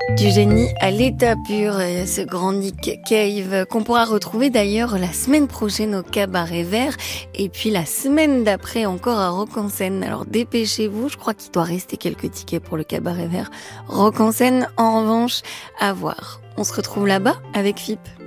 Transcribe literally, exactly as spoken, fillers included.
Du génie à l'état pur, et ce grand Nick Cave qu'on pourra retrouver d'ailleurs la semaine prochaine au Cabaret Vert et puis la semaine d'après encore à Rock en Seine. Alors dépêchez-vous, je crois qu'il doit rester quelques tickets pour le Cabaret Vert. Rock en Seine, en revanche, à voir. On se retrouve là-bas avec F I P.